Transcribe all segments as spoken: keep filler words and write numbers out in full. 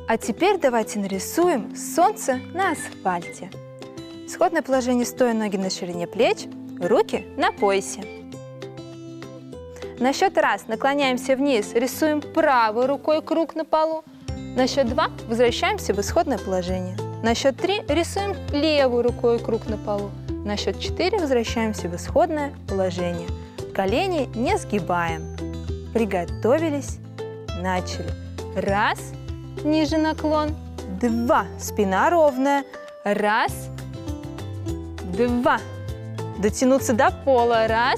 А теперь давайте нарисуем солнце на асфальте. Исходное положение стоя, ноги на ширине плеч, руки на поясе. На счет раз наклоняемся вниз, рисуем правой рукой круг на полу. На счет два возвращаемся в исходное положение. На счет три рисуем левой рукой круг на полу. На счет четыре возвращаемся в исходное положение. Колени не сгибаем. Приготовились, начали. Раз, ниже наклон. Два, спина ровная. Раз, два. Дотянуться до пола. Раз,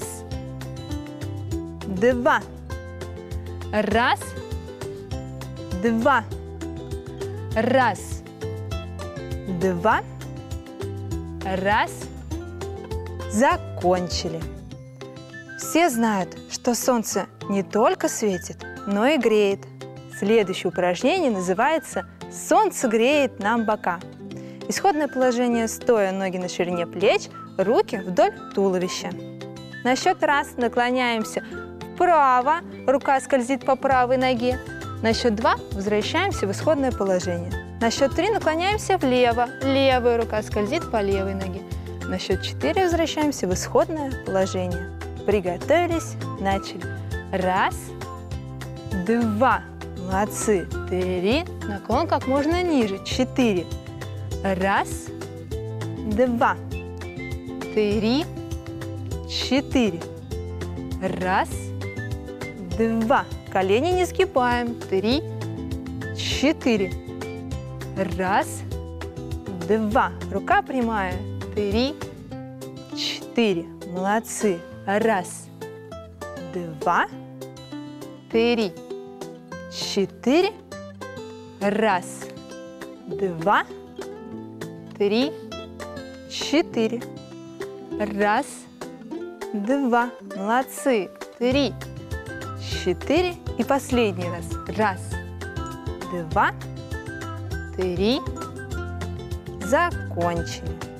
два. Раз, два. Раз, два. Раз. Закончили. Все знают, что солнце не только светит, но и греет. Следующее упражнение называется «Солнце греет нам бока». Исходное положение стоя, ноги на ширине плеч, руки вдоль туловища. На счет раз наклоняемся вправо, рука скользит по правой ноге. На счет два возвращаемся в исходное положение. На счет три наклоняемся влево, левая рука скользит по левой ноге. На счет четыре возвращаемся в исходное положение. Приготовились, начали. Раз, два, молодцы. Три, наклон как можно ниже. Четыре. Раз, два, три, четыре. Раз, два. Колени не сгибаем. Три, четыре. Раз, два. Рука прямая. Три, четыре. Молодцы. Раз, два, три, четыре. Раз, два, три, четыре. Раз, два. Молодцы. Три, четыре. И последний раз. Раз, два, три. Закончили.